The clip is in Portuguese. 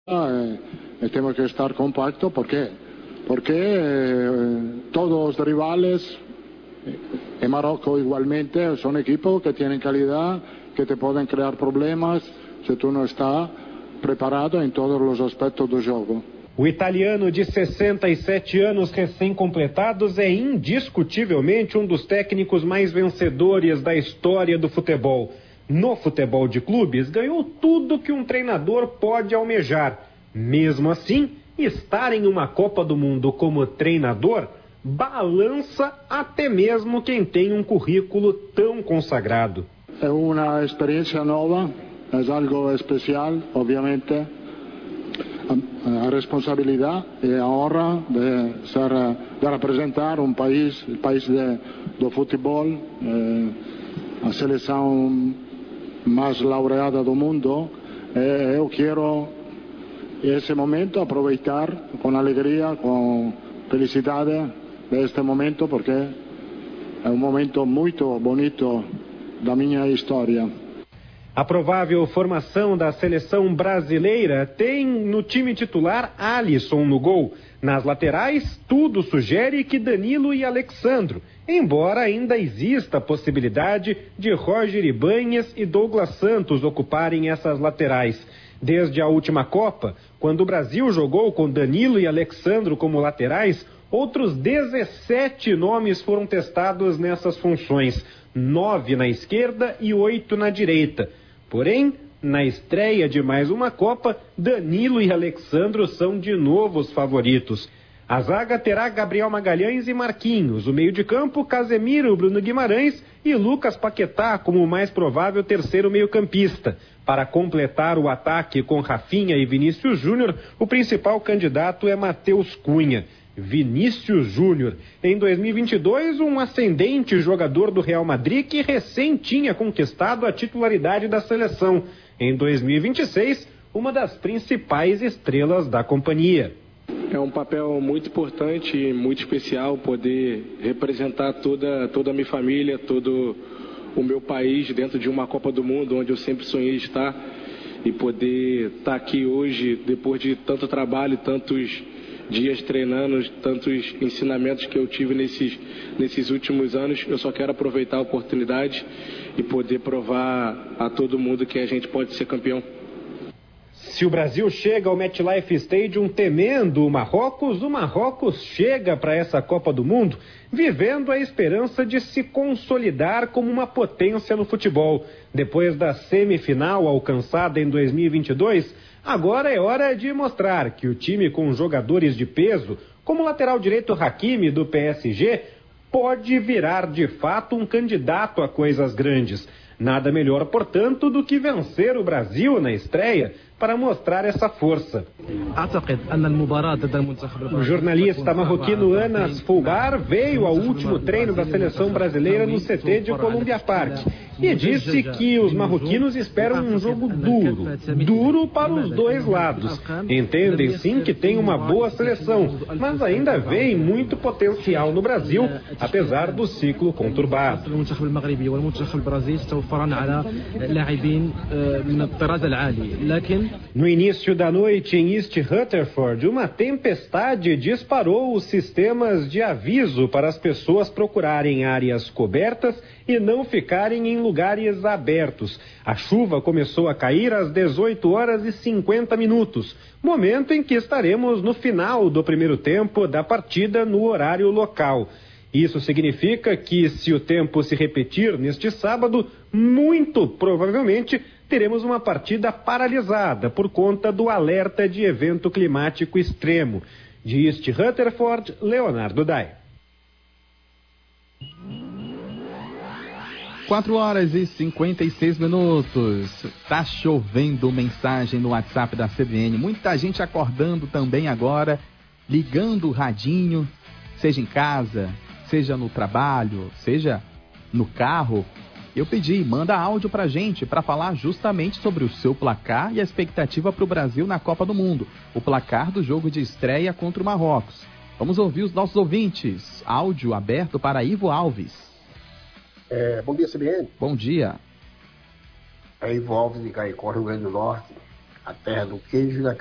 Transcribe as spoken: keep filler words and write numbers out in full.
Eh, temos que estar compactos, ¿por qué? Porque eh, todos los rivales, en Marruecos igualmente, son equipos que tienen calidad, que te pueden crear problemas se tu não está preparado em todos os aspectos do jogo. O italiano de sessenta e sete anos recém-completados é indiscutivelmente um dos técnicos mais vencedores da história do futebol. No futebol de clubes, ganhou tudo que um treinador pode almejar. Mesmo assim, estar em uma Copa do Mundo como treinador balança até mesmo quem tem um currículo tão consagrado. É uma experiência nova, é algo especial, obviamente. A responsabilidade e a honra de, ser, de representar um país, o país de, do futebol, eh, a seleção mais laureada do mundo. Eh, eu quero, esse momento, aproveitar com alegria, com felicidade deste momento, porque é um momento muito bonito da minha história. A provável formação da seleção brasileira tem no time titular Alisson no gol. Nas laterais, tudo sugere que Danilo e Alexandro, embora ainda exista a possibilidade de Roger Ibanhes e Douglas Santos ocuparem essas laterais. Desde a última Copa, quando o Brasil jogou com Danilo e Alexandro como laterais, outros dezessete nomes foram testados nessas funções, nove na esquerda e oito na direita. Porém, na estreia de mais uma Copa, Danilo e Alexandro são de novo os favoritos. A zaga terá Gabriel Magalhães e Marquinhos, o meio de campo, Casemiro, Bruno Guimarães e Lucas Paquetá como o mais provável terceiro meio-campista. Para completar o ataque com Rafinha e Vinícius Júnior, o principal candidato é Matheus Cunha. Vinícius Júnior, em dois mil e vinte e dois, um ascendente jogador do Real Madrid que recém tinha conquistado a titularidade da seleção. Em dois mil e vinte e seis, uma das principais estrelas da companhia. É um papel muito importante e muito especial poder representar toda, toda a minha família, todo o meu país dentro de uma Copa do Mundo, onde eu sempre sonhei estar, e poder estar aqui hoje, depois de tanto trabalho, tantos dias treinando, tantos ensinamentos que eu tive nesses, nesses últimos anos. Eu só quero aproveitar a oportunidade e poder provar a todo mundo que a gente pode ser campeão. Se o Brasil chega ao MetLife Stadium temendo o Marrocos, o Marrocos chega para essa Copa do Mundo vivendo a esperança de se consolidar como uma potência no futebol. Depois da semifinal alcançada em dois mil e vinte e dois, agora é hora de mostrar que o time com jogadores de peso, como o lateral direito Hakimi do P S G, pode virar de fato um candidato a coisas grandes. Nada melhor, portanto, do que vencer o Brasil na estreia para mostrar essa força. O jornalista marroquino Anas Fulbar veio ao último treino da seleção brasileira no C T de Columbia Park e disse que os marroquinos esperam um jogo duro, duro para os dois lados. Entendem sim que tem uma boa seleção, mas ainda veem muito potencial no Brasil, apesar do ciclo conturbado. No início da noite em East Rutherford, uma tempestade disparou os sistemas de aviso para as pessoas procurarem áreas cobertas e não ficarem em lugares abertos. A chuva começou a cair às dezoito horas e cinquenta minutos, momento em que estaremos no final do primeiro tempo da partida no horário local. Isso significa que, se o tempo se repetir neste sábado, muito provavelmente teremos uma partida paralisada por conta do alerta de evento climático extremo. De East Rutherford, Leonardo Dai. quatro horas e cinquenta e seis minutos. Tá chovendo mensagem no WhatsApp da C B N. Muita gente acordando também agora, ligando o radinho, seja em casa, seja no trabalho, seja no carro. Eu pedi, manda áudio pra gente para falar justamente sobre o seu placar e a expectativa para o Brasil na Copa do Mundo. O placar do jogo de estreia contra o Marrocos. Vamos ouvir os nossos ouvintes. Áudio aberto para Ivo Alves. É, bom dia, C B N. Bom dia. É Ivo Alves de Caicó, Rio Grande do Norte, a terra do queijo e da